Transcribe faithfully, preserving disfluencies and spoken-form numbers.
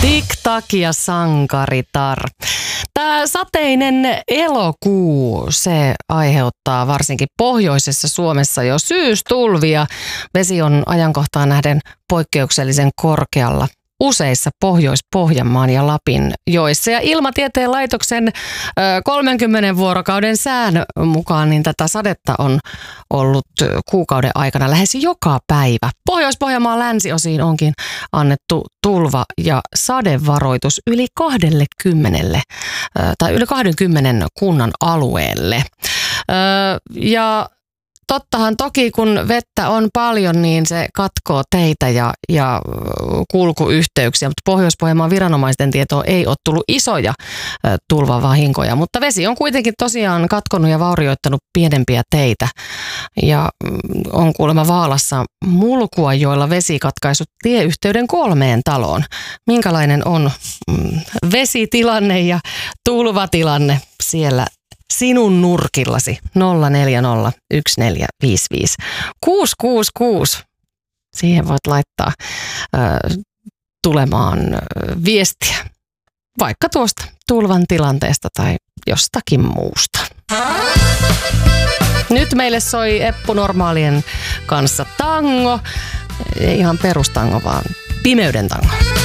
Tik-tak ja sankaritar. Tämä sateinen elokuu, se aiheuttaa varsinkin pohjoisessa Suomessa jo syystulvia. Vesi on ajankohtaan nähden poikkeuksellisen korkealla useissa Pohjois-Pohjanmaan ja Lapin joissa. Ja Ilmatieteen laitoksen kolmenkymmenen vuorokauden sään mukaan niin tätä sadetta on ollut kuukauden aikana lähes joka päivä. Pohjois-Pohjanmaan länsiosiin onkin annettu tulva- ja sadevaroitus yli kaksikymmentä tai yli kaksikymmentä kunnan alueelle. Ja tottahan toki, kun vettä on paljon, niin se katkoo teitä ja, ja kulkuyhteyksiä, mutta Pohjois-Pohjanmaan viranomaisten tietoon ei ole tullut isoja ä, tulvavahinkoja, mutta vesi on kuitenkin tosiaan katkonut ja vaurioittanut pienempiä teitä ja mm, on kuulemma Vaalassa mulkua, joilla vesi katkaisut tieyhteyden kolmeen taloon. Minkälainen on mm, vesitilanne ja tulvatilanne siellä sinun nurkillasi? Nolla neljä nolla yksi neljä viisi viisi kuusi kuusi kuusi. Siihen voit laittaa ö, tulemaan ö, viestiä vaikka tuosta tulvan tilanteesta tai jostakin muusta. Nyt meille soi Eppu Normaalien kanssa tango. Ei ihan perustango, vaan pimeyden tango.